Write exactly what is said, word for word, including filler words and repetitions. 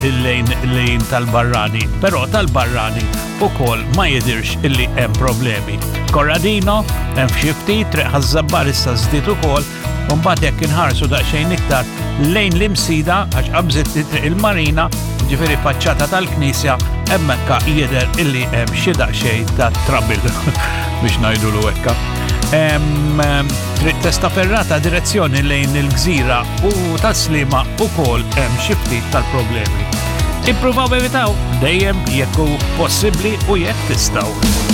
il-lejn lejn tal-Barrani, però tal-Barrani ukoll ma jidirx illi hemm problemi. Corradino, hemm xi ftit, Triq ħaż-Żabbar issa żdied ukoll, u mbagħad jekk inħarsu daqsxejn iktar lejn l-imsida għax qabżet triq il-Marina, ġifieri faċċata tal-Knisja, hemmhekk jidher illi hemm xi daqsxejn ta' trouble biex ngħidulu hekk. Triq Testaferrata direzzjoni lejn il-Gżira u tas-Sliema ukoll hemm xi ftit tal-problemi. Ippruvaw evitaw dejjem jekk hu possibbli u jekk tistgħu.